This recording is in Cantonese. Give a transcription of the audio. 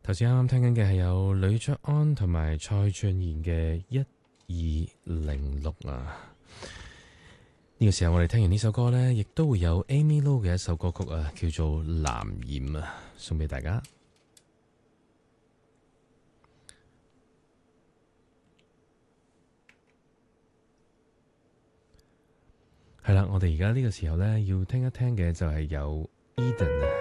頭先啱啱聽緊嘅係有呂爵安同埋蔡俊賢嘅1206啊。呢個時候我哋聽完呢首歌呢，亦都會有 Amy Lo 嘅一首歌曲啊，叫做《藍染》啊，送俾大家。係啦，我哋而家呢個時候呢，要聽一聽嘅就係有 Eden 啊。